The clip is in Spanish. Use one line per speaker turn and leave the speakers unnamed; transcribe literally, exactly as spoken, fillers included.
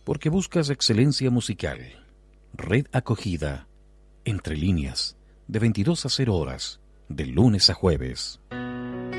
porque buscas excelencia musical. Red Acogida, Entre Líneas, de veintidós a cero horas, de lunes a jueves.